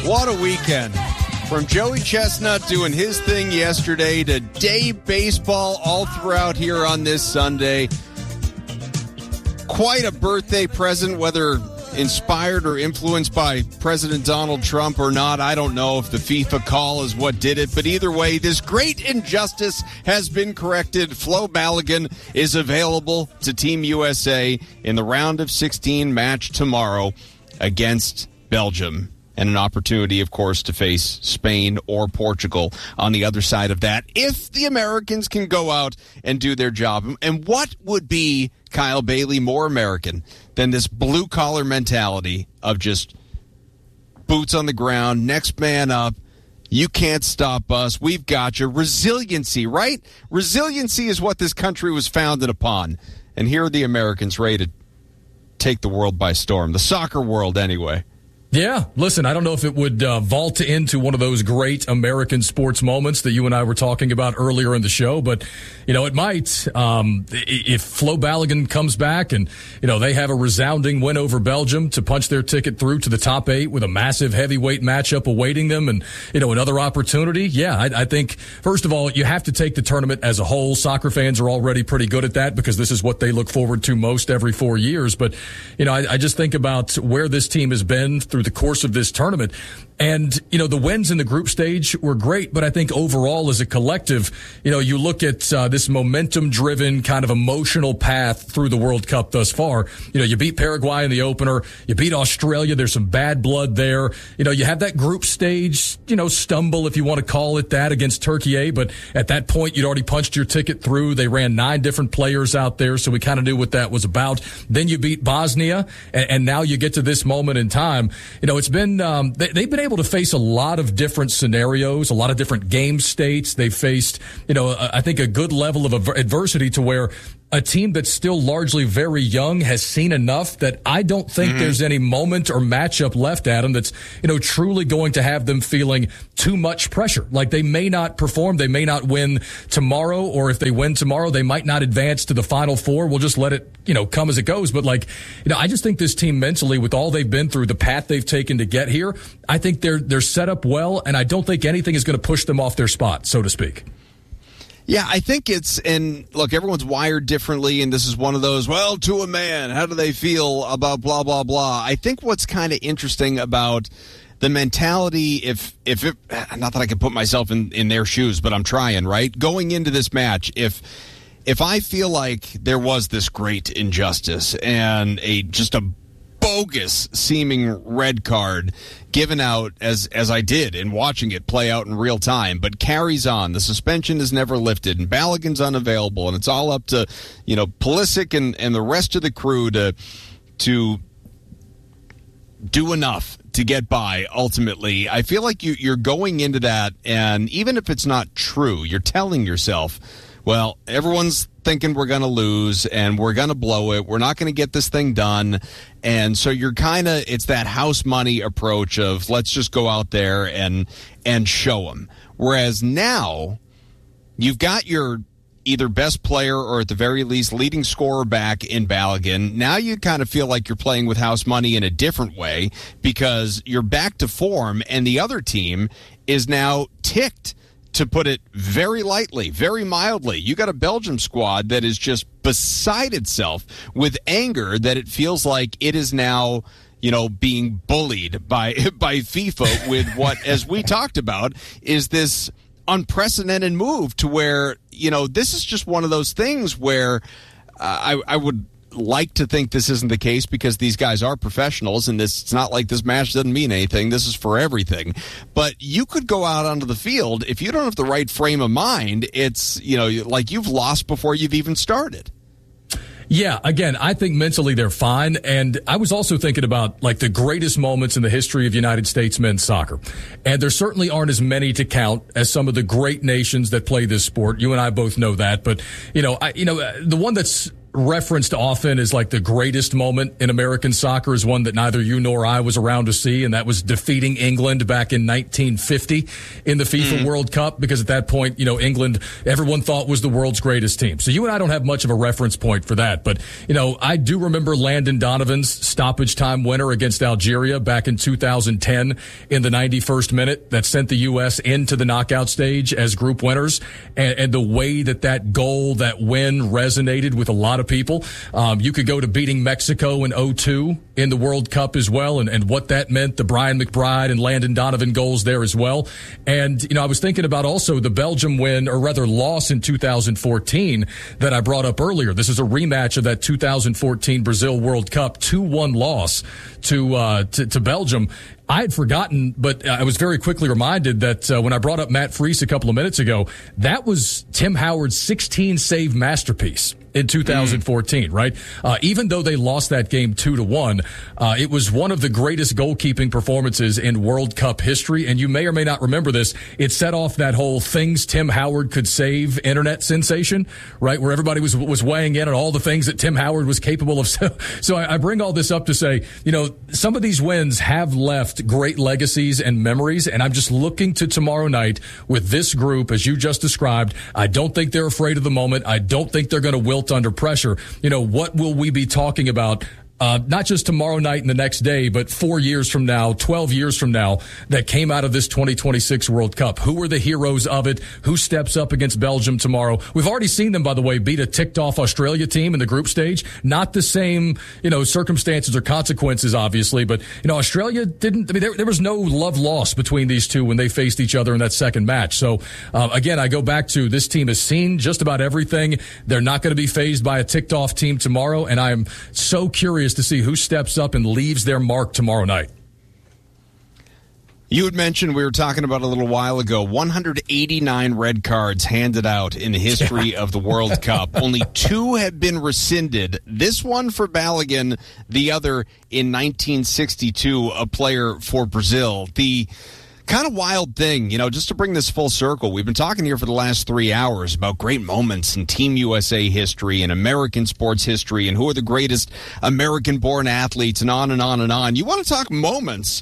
What a weekend. From Joey Chestnut doing his thing yesterday to day baseball all throughout here on this Sunday. Quite a birthday present, whether inspired or influenced by President Donald Trump or not. I don't know if the FIFA call is what did it, but either way, this great injustice has been corrected. Flo Balogun is available to Team USA in the round of 16 match tomorrow against Belgium. And an opportunity, of course, to face Spain or Portugal on the other side of that, if the Americans can go out and do their job. And what would be, Kyle Bailey, more American than this blue-collar mentality of just boots on the ground, next man up, you can't stop us, we've got you. Resiliency, right? Resiliency is what this country was founded upon. And here are the Americans ready to take the world by storm, the soccer world anyway. Yeah, listen, I don't know if it would vault into one of those great American sports moments that you and I were talking about earlier in the show, but, it might. If Flo Balogun comes back and, they have a resounding win over Belgium to punch their ticket through to the top 8 with a massive heavyweight matchup awaiting them and, another opportunity, yeah, I think, first of all, you have to take the tournament as a whole. Soccer fans are already pretty good at that because this is what they look forward to most every 4 years. But, I just think about where this team has been through the course of this tournament. And, the wins in the group stage were great, but I think overall as a collective, you look at this momentum-driven kind of emotional path through the World Cup thus far. You beat Paraguay in the opener. You beat Australia. There's some bad blood there. You have that group stage, stumble, if you want to call it that, against Turkey. But at that point, you'd already punched your ticket through. They ran 9 different players out there, so we kind of knew what that was about. Then you beat Bosnia, and now you get to this moment in time. It's been they've been able to face a lot of different scenarios, a lot of different game states. They've faced, I think a good level of adversity to where a team that's still largely very young has seen enough that I don't think there's any moment or matchup left, Adam, that's, truly going to have them feeling too much pressure. Like they may not perform, they may not win tomorrow, or if they win tomorrow, they might not advance to the Final Four. We'll just let it, come as it goes. But I just think this team mentally, with all they've been through, the path they've taken to get here, I think they're set up well, and I don't think anything is going to push them off their spot, so to speak. Yeah, I think and look, everyone's wired differently, and this is one of those, well, to a man, how do they feel about blah, blah, blah. I think what's kind of interesting about the mentality, if it, not that I can put myself in their shoes, but I'm trying, right? Going into this match, if I feel like there was this great injustice and just a bogus seeming red card given out as I did in watching it play out in real time, but carries on. The suspension is never lifted, and Balogun's unavailable, and it's all up to Pulisic and the rest of the crew to do enough to get by ultimately. I feel like you're going into that, and even if it's not true, you're telling yourself, well, everyone's thinking we're going to lose and we're going to blow it. We're not going to get this thing done. And so you're it's that house money approach of let's just go out there and show them. Whereas now you've got your either best player or at the very least leading scorer back in Balogun. Now you kind of feel like you're playing with house money in a different way because you're back to form and the other team is now ticked. To put it very lightly, very mildly, you got a Belgium squad that is just beside itself with anger that it feels like it is now, being bullied by FIFA with what, as we talked about, is this unprecedented move to where, this is just one of those things where I would like to think this isn't the case because these guys are professionals and it's not like this match doesn't mean anything. This is for everything. But you could go out onto the field. If you don't have the right frame of mind, it's, like you've lost before you've even started. Yeah, again, I think mentally they're fine. And I was also thinking about the greatest moments in the history of United States men's soccer. And there certainly aren't as many to count as some of the great nations that play this sport. You and I both know that. But, the one that's referenced often as like the greatest moment in American soccer is one that neither you nor I was around to see, and that was defeating England back in 1950 in the FIFA World Cup, because at that point, England, everyone thought was the world's greatest team. So you and I don't have much of a reference point for that. But, I do remember Landon Donovan's stoppage time winner against Algeria back in 2010 in the 91st minute that sent the U.S. into the knockout stage as group winners, and the way that goal, that win resonated with a lot of people. You could go to beating Mexico in 2002 in the World Cup as well, and what that meant, the Brian McBride and Landon Donovan goals there as well. And, I was thinking about also the Belgium win, or rather loss in 2014 that I brought up earlier. This is a rematch of that 2014 Brazil World Cup 2-1 loss to Belgium. I had forgotten, but I was very quickly reminded that when I brought up Matt Freese a couple of minutes ago, that was Tim Howard's 16-save masterpiece in 2014, right? Even though they lost that game 2-1, it was one of the greatest goalkeeping performances in World Cup history. And you may or may not remember this. It set off that whole things Tim Howard could save internet sensation, right? Where everybody was weighing in on all the things that Tim Howard was capable of. So I bring all this up to say, some of these wins have left great legacies and memories. And I'm just looking to tomorrow night with this group, as you just described. I don't think they're afraid of the moment. I don't think they're going to wilt under pressure. What will we be talking about? Not just tomorrow night and the next day, but 4 years from now, 12 years from now, that came out of this 2026 World Cup. Who are the heroes of it? Who steps up against Belgium tomorrow? We've already seen them, by the way, beat a ticked-off Australia team in the group stage. Not the same, circumstances or consequences, obviously, but, Australia didn't, there was no love lost between these two when they faced each other in that second match. So, again, I go back to this team has seen just about everything. They're not going to be fazed by a ticked-off team tomorrow, and I'm so curious to see who steps up and leaves their mark tomorrow night. You had mentioned, we were talking about a little while ago, 189 red cards handed out in the history of the World Cup. Only 2 have been rescinded. This one for Balogun, the other in 1962, a player for Brazil. The kind of wild thing, just to bring this full circle, we've been talking here for the last 3 hours about great moments in Team USA history and American sports history and who are the greatest American-born athletes and on and on and on. You want to talk moments?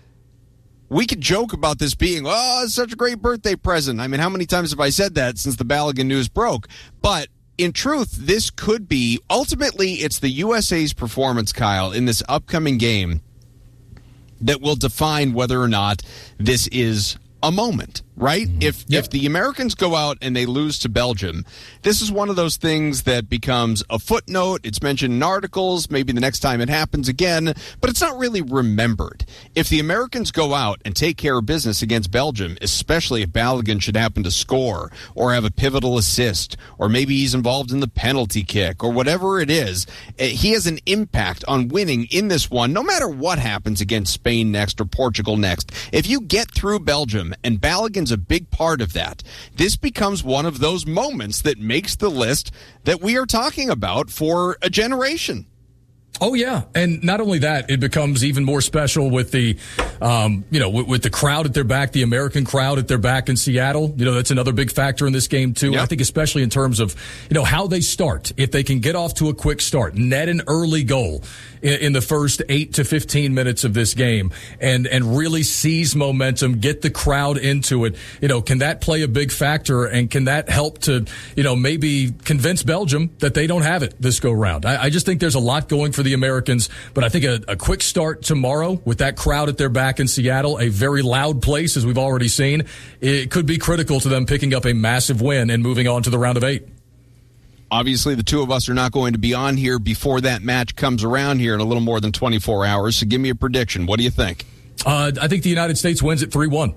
We could joke about this being, it's such a great birthday present. I mean, how many times have I said that since the Balogun news broke? But in truth, this could be, ultimately, it's the USA's performance, Kyle, in this upcoming game that will define whether or not this is a moment, right? If the Americans go out and they lose to Belgium, this is one of those things that becomes a footnote. It's mentioned in articles, maybe the next time it happens again, but it's not really remembered. If the Americans go out and take care of business against Belgium, especially if Balogun should happen to score or have a pivotal assist, or maybe he's involved in the penalty kick or whatever it is, he has an impact on winning in this one, no matter what happens against Spain next or Portugal next. If you get through Belgium, and Balogun's a big part of that, this becomes one of those moments that makes the list that we are talking about for a generation. Oh, yeah. And not only that, it becomes even more special with the, with the crowd at their back, the American crowd at their back in Seattle. That's another big factor in this game, too. Yep. I think especially in terms of, how they start. If they can get off to a quick start, net an early goal in the first 8 to 15 minutes of this game and really seize momentum, get the crowd into it. Can that play a big factor, and can that help to, maybe convince Belgium that they don't have it this go round? I just think there's a lot going for the Americans, but I think a quick start tomorrow with that crowd at their back in Seattle, a very loud place, as we've already seen, it could be critical to them picking up a massive win and moving on to the round of 8. Obviously, the two of us are not going to be on here before that match comes around here in a little more than 24 hours, so give me a prediction. What do you think? I think the United States wins at 3-1.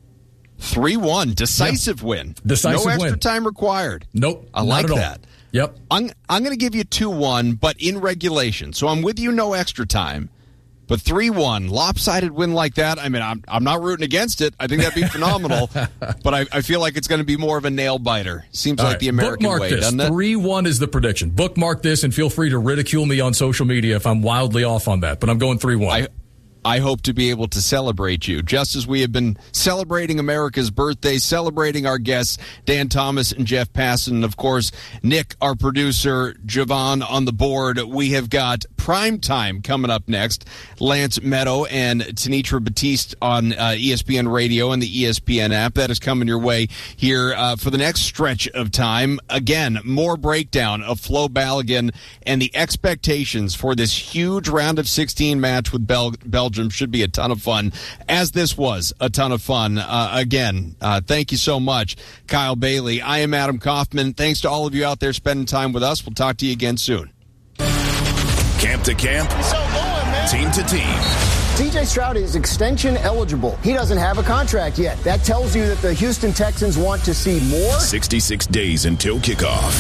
3-1, decisive win. Decisive no extra win. time required. Nope. I like that. Yep. I'm going to give you 2-1, but in regulation. So I'm with you, no extra time. But 3-1, lopsided win like that, I mean, I'm not rooting against it. I think that'd be phenomenal. But I feel like it's going to be more of a nail-biter. Seems like the American way, doesn't it? 3-1 is the prediction. Bookmark this, and feel free to ridicule me on social media if I'm wildly off on that. But I'm going 3-1. I hope to be able to celebrate you, just as we have been celebrating America's birthday, celebrating our guests, Dan Thomas and Jeff Passan, and of course, Nick, our producer, Javon on the board. We have got Prime Time coming up next. Lance Meadow and Tanitra Batiste on ESPN Radio and the ESPN app. That is coming your way here for the next stretch of time. Again, more breakdown of Flo Balogun and the expectations for this huge round of 16 match with Belgium. Should be a ton of fun, as this was a ton of fun. Again, thank you so much, Kyle Bailey. I am Adam Kaufman. Thanks to all of you out there spending time with us. We'll talk to you again soon. Camp to camp, team to team. C.J. Stroud is extension eligible. He doesn't have a contract yet. That tells you that the Houston Texans want to see more. 66 days until kickoff.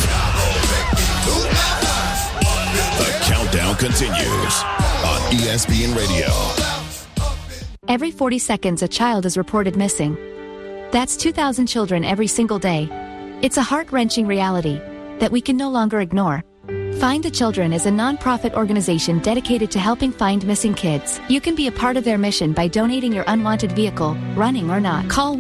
The countdown continues on ESPN Radio. Every 40 seconds, a child is reported missing. That's 2,000 children every single day. It's a heart-wrenching reality that we can no longer ignore. Find the Children is a non-profit organization dedicated to helping find missing kids. You can be a part of their mission by donating your unwanted vehicle, running or not. Call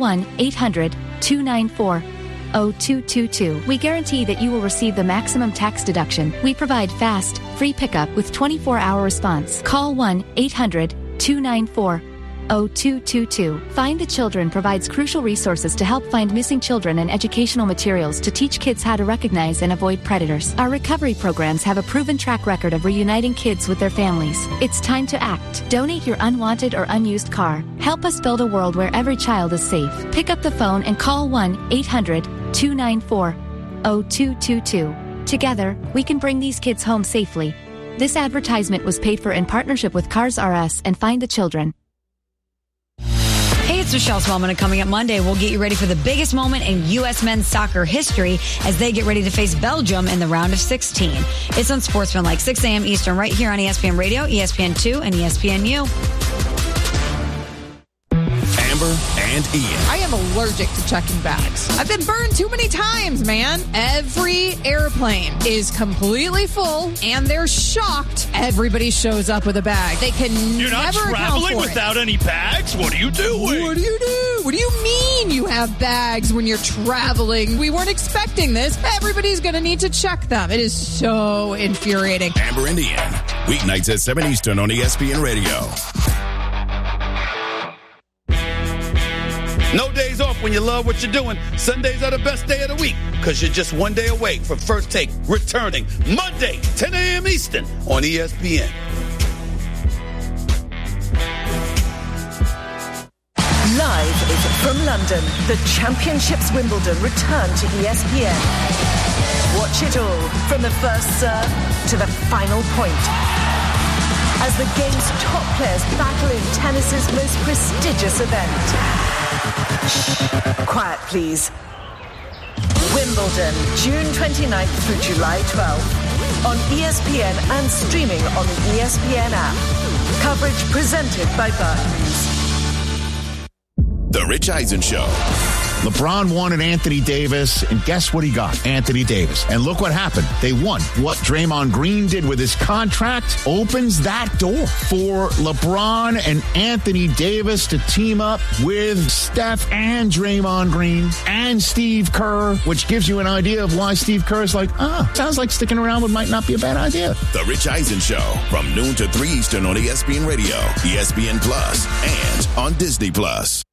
1-800-294-0222. We guarantee that you will receive the maximum tax deduction. We provide fast, free pickup with 24-hour response. Call 1-800-294-0222. Find the Children provides crucial resources to help find missing children and educational materials to teach kids how to recognize and avoid predators. Our recovery programs have a proven track record of reuniting kids with their families. It's time to act. Donate your unwanted or unused car. Help us build a world where every child is safe. Pick up the phone and call 1-800-294-0222. Together, we can bring these kids home safely. This advertisement was paid for in partnership with Cars R Us and Find the Children. Hey, it's Michelle Smallman, and coming up Monday, we'll get you ready for the biggest moment in U.S. men's soccer history as they get ready to face Belgium in the round of 16. It's on Sportsmanlike, 6 a.m. Eastern, right here on ESPN Radio, ESPN2, and ESPNU. Amber and Ian. I am allergic to checking bags. I've been burned too many times, man. Every airplane is completely full, and they're shocked everybody shows up with a bag. They can You're not never traveling account for without any bags? What are you doing? What do you do? What do you mean you have bags when you're traveling? We weren't expecting this. Everybody's going to need to check them. It is so infuriating. Amber and Ian. Weeknights at 7 Eastern on ESPN Radio. No days off when you love what you're doing. Sundays are the best day of the week because you're just one day away from First Take returning Monday, 10 a.m. Eastern on ESPN. Live from London, the Championships Wimbledon return to ESPN. Watch it all from the first serve to the final point, as the game's top players battle in tennis's most prestigious event. Shh, quiet please. Wimbledon, June 29th through July 12th. On ESPN and streaming on the ESPN app. Coverage presented by Barclays. The Rich Eisen Show. LeBron wanted Anthony Davis, and guess what he got? Anthony Davis. And look what happened. They won. What Draymond Green did with his contract opens that door for LeBron and Anthony Davis to team up with Steph and Draymond Green and Steve Kerr, which gives you an idea of why Steve Kerr is like, sounds like sticking around might not be a bad idea. The Rich Eisen Show from noon to 3 Eastern on ESPN Radio, ESPN Plus, and on Disney Plus.